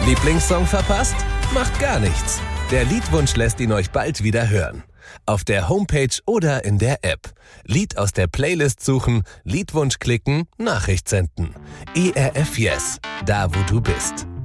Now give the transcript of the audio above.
Lieblingssong verpasst? Macht gar nichts. Der Liedwunsch lässt ihn euch bald wieder hören. Auf der Homepage oder in der App. Lied aus der Playlist suchen, Liedwunsch klicken, Nachricht senden. ERF Yes, da wo du bist.